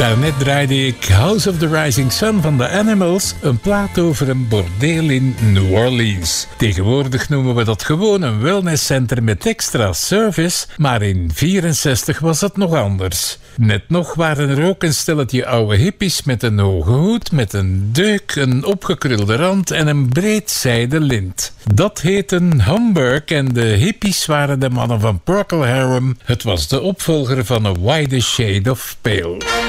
Daarnet draaide ik House of the Rising Sun van The Animals, een plaat over een bordeel in New Orleans. Tegenwoordig noemen we dat gewoon een wellnesscenter met extra service, maar in 1964 was het nog anders. Net nog waren er ook een stelletje oude hippies met een hoge hoed, met een deuk, een opgekrulde rand en een breed zijden lint. Dat heette Hamburg en de hippies waren de mannen van Procol Harum. Het was de opvolger van A Wider Shade of Pale.